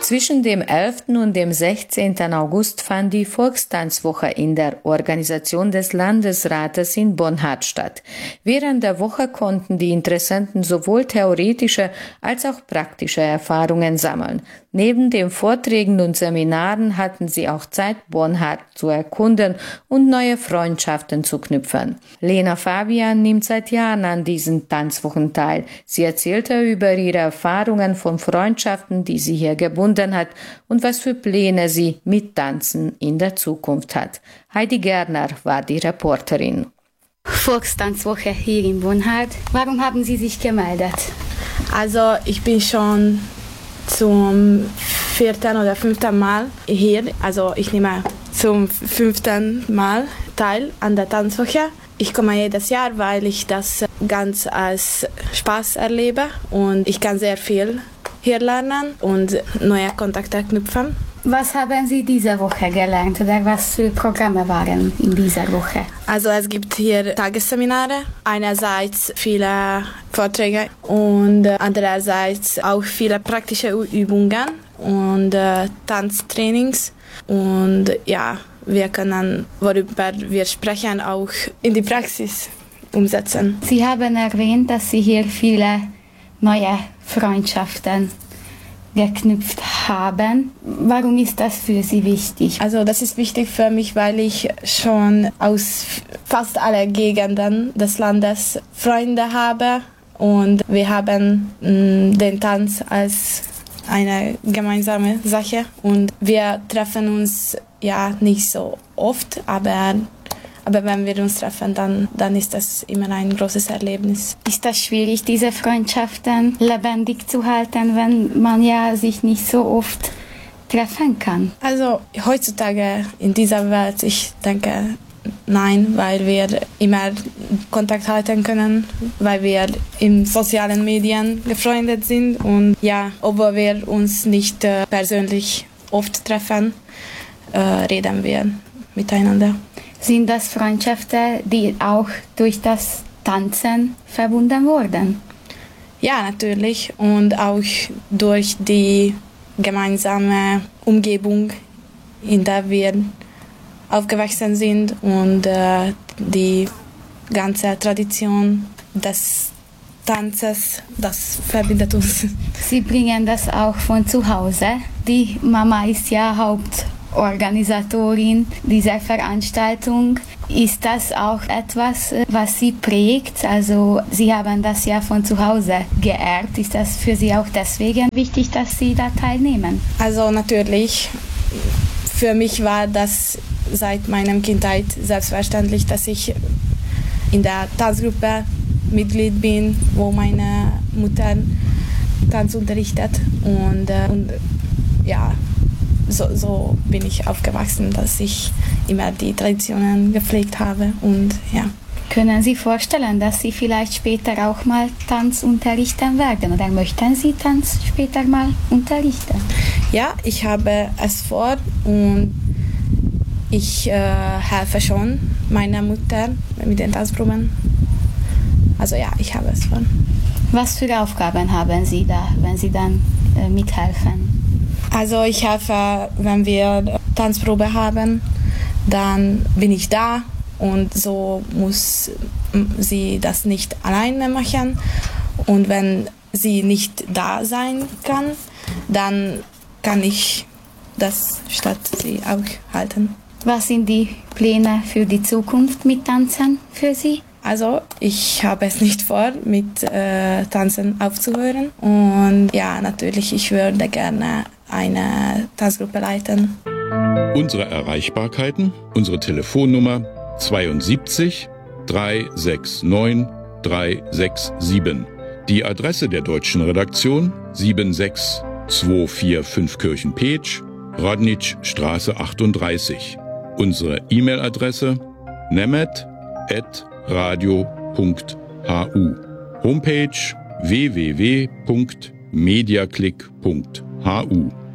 Zwischen dem 11. und dem 16. August fand die Volkstanzwoche in der Organisation des Landesrates in Bonn statt. Während der Woche konnten die Interessenten sowohl theoretische als auch praktische Erfahrungen sammeln. Neben den Vorträgen und Seminaren hatten sie auch Zeit, Bonn zu erkunden und neue Freundschaften zu knüpfen. Lena Fabian nimmt seit Jahren an diesen Tanzwochen teil. Sie erzählte über ihre Erfahrungen von Freundschaften, die sie hier gebunden hat und was für Pläne sie mit Tanzen in der Zukunft hat. Heidi Gerner war die Reporterin. Volkstanzwoche hier in Bonn. Warum haben Sie sich gemeldet? Also ich bin schon zum 4. oder 5. Mal hier. Also ich nehme zum 5. Mal teil an der Tanzwoche. Ich komme jedes Jahr, weil ich das ganz als Spaß erlebe und ich kann sehr viel hier lernen und neue Kontakte knüpfen. Was haben Sie diese Woche gelernt oder was für Programme waren in dieser Woche? Also es gibt hier Tagesseminare, einerseits viele Vorträge und andererseits auch viele praktische Übungen und Tanztrainings. Und ja, wir können, worüber wir sprechen, auch in die Praxis umsetzen. Sie haben erwähnt, dass Sie hier viele neue Freundschaften geknüpft haben. Warum ist das für Sie wichtig? Also das ist wichtig für mich, weil ich schon aus fast allen Gegenden des Landes Freunde habe und wir haben den Tanz als eine gemeinsame Sache und wir treffen uns ja nicht so oft, aber wenn wir uns treffen, dann ist das immer ein großes Erlebnis. Ist das schwierig, diese Freundschaften lebendig zu halten, wenn man ja sich nicht so oft treffen kann? Also heutzutage in dieser Welt, ich denke, nein, weil wir immer Kontakt halten können, weil wir in sozialen Medien befreundet sind und ja, obwohl wir uns nicht persönlich oft treffen, reden wir miteinander. Sind das Freundschaften, die auch durch das Tanzen verbunden wurden? Ja, natürlich. Und auch durch die gemeinsame Umgebung, in der wir aufgewachsen sind und die ganze Tradition des Tanzes, das verbindet uns. Sie bringen das auch von zu Hause. Die Mama ist ja Hauptorganisatorin dieser Veranstaltung. Ist das auch etwas, was Sie prägt? Also Sie haben das ja von zu Hause geerbt. Ist das für Sie auch deswegen wichtig, dass Sie da teilnehmen? Also natürlich. Für mich war das seit meiner Kindheit selbstverständlich, dass ich in der Tanzgruppe Mitglied bin, wo meine Mutter Tanz unterrichtet. Und ja, so bin ich aufgewachsen, dass ich immer die Traditionen gepflegt habe. Und ja. Können Sie vorstellen, dass Sie vielleicht später auch mal Tanz unterrichten werden? Oder möchten Sie Tanz später mal unterrichten? Ja, ich habe es vor und ich helfe schon meiner Mutter mit den Tanzproben. Also ja, ich habe es vor. Was für Aufgaben haben Sie da, wenn Sie dann mithelfen? Also ich helfe, wenn wir Tanzprobe haben, dann bin ich da. Und so muss sie das nicht alleine machen. Und wenn sie nicht da sein kann, dann kann ich das statt sie auch halten. Was sind die Pläne für die Zukunft mit Tanzen für Sie? Also ich habe es nicht vor, mit Tanzen aufzuhören. Und ja, natürlich, ich würde gerne eine Tanzgruppe leiten. Unsere Erreichbarkeiten, unsere Telefonnummer 72 369 367. Die Adresse der deutschen Redaktion 76245 Kirchen-Petsch, Rodnitschstraße 38. Unsere E-Mail-Adresse nemet@radio.hu. Homepage www.mediaclick.hu.